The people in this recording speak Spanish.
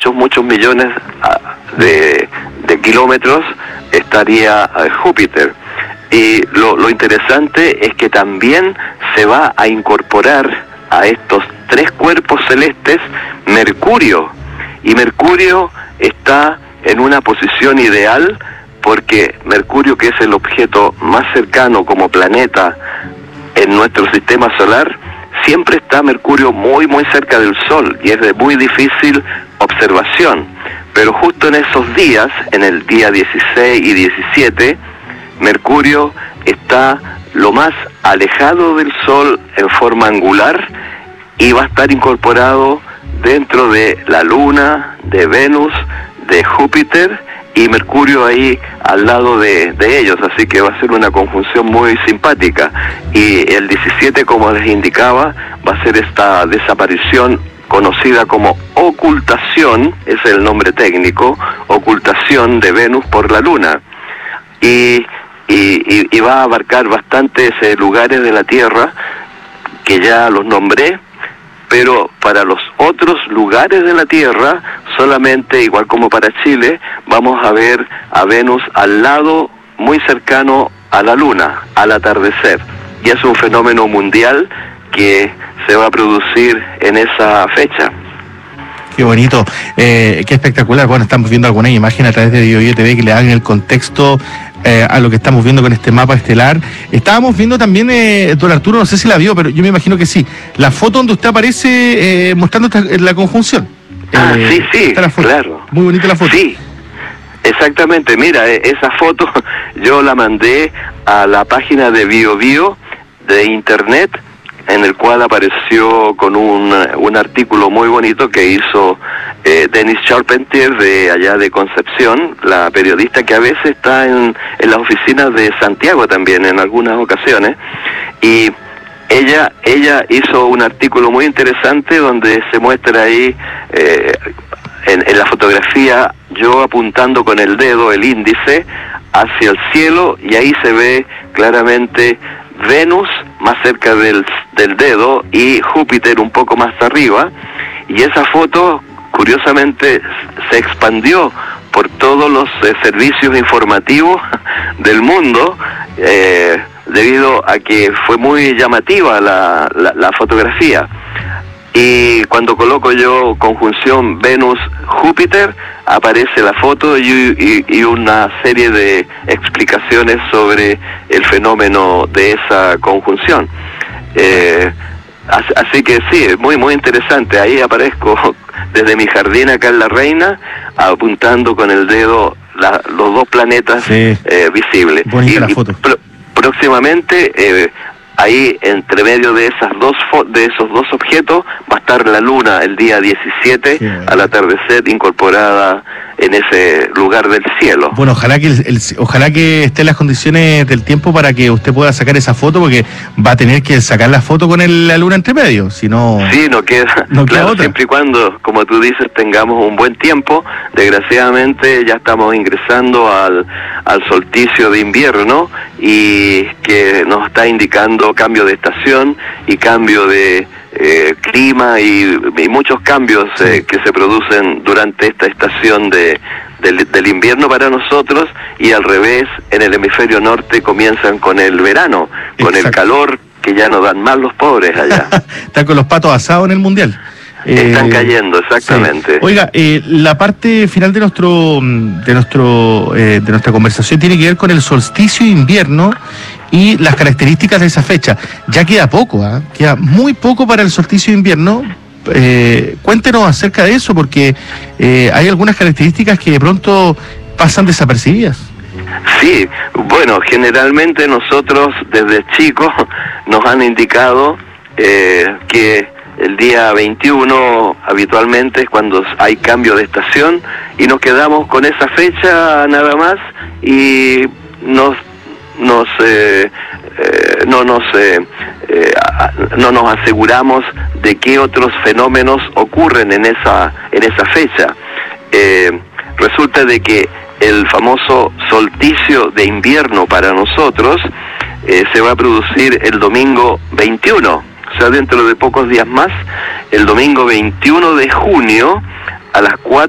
muchos millones de kilómetros estaría Júpiter. Y lo interesante es que también se va a incorporar a estos 3 cuerpos celestes Mercurio. Y Mercurio está en una posición ideal porque Mercurio, que es el objeto más cercano como planeta en nuestro sistema solar, siempre está Mercurio muy cerca del Sol y es de muy difícil observación. Pero justo en esos días, en el día 16 y 17, Mercurio está lo más alejado del Sol en forma angular y va a estar incorporado dentro de la Luna, de Venus, de Júpiter y Mercurio ahí al lado de ellos, así que va a ser una conjunción muy simpática. Y el 17, como les indicaba, va a ser esta desaparición conocida como ocultación, es el nombre técnico, ocultación de Venus por la Luna. Y va a abarcar bastantes lugares de la Tierra, que ya los nombré, pero para los otros lugares de la Tierra, solamente, igual como para Chile, vamos a ver a Venus al lado, muy cercano a la Luna, al atardecer. Y es un fenómeno mundial que se va a producir en esa fecha. Qué bonito, qué espectacular. Bueno, estamos viendo algunas imágenes a través de BioBio TV que le dan el contexto a lo que estamos viendo con este mapa estelar. Estábamos viendo también, don Arturo, no sé si la vio, pero yo me imagino que sí, la foto donde usted aparece mostrando la conjunción. Sí, claro. Muy bonita la foto. Sí, exactamente. Mira, esa foto yo la mandé a la página de BioBio de internet, en el cual apareció con un artículo muy bonito que hizo Dennis Charpentier de allá de Concepción, la periodista que a veces está en las oficinas de Santiago también en algunas ocasiones, y ella hizo un artículo muy interesante donde se muestra ahí en la fotografía yo apuntando con el dedo, el índice, hacia el cielo, y ahí se ve claramente Venus más cerca del dedo y Júpiter un poco más arriba, y esa foto curiosamente se expandió por todos los servicios informativos del mundo, debido a que fue muy llamativa la fotografía. Y cuando coloco yo conjunción Venus-Júpiter, aparece la foto y una serie de explicaciones sobre el fenómeno de esa conjunción. Así que sí, es muy interesante. Ahí aparezco desde mi jardín acá en La Reina, apuntando con el dedo los 2 planetas visibles. Bonita la foto. Próximamente, ahí entre medio de esos dos objetos va a estar la Luna el día 17 al atardecer, incorporada en ese lugar del cielo. Bueno, ojalá que estén las condiciones del tiempo para que usted pueda sacar esa foto, porque va a tener que sacar la foto con la Luna entre medio, si no... Sí, no queda otra. Siempre y cuando, como tú dices, tengamos un buen tiempo. Desgraciadamente ya estamos ingresando al solsticio de invierno, y que nos está indicando cambio de estación y cambio de clima y muchos cambios que se producen durante esta estación del invierno para nosotros, y al revés, en el hemisferio norte comienzan con el verano, con el calor que ya no dan más los pobres allá. Están con los patos asados en el Mundial. Están cayendo, exactamente. Sí. Oiga, la parte final de nuestra conversación tiene que ver con el solsticio de invierno y las características de esa fecha. Ya queda poco, queda muy poco para el solsticio de invierno. Cuéntenos acerca de eso, porque hay algunas características que de pronto pasan desapercibidas. Sí, bueno, generalmente nosotros desde chicos nos han indicado que el día 21 habitualmente es cuando hay cambio de estación, y nos quedamos con esa fecha nada más, y no nos aseguramos de qué otros fenómenos ocurren en esa fecha. Resulta de que el famoso solsticio de invierno para nosotros se va a producir el domingo 21, o sea, dentro de pocos días más, el domingo 21 de junio a las 4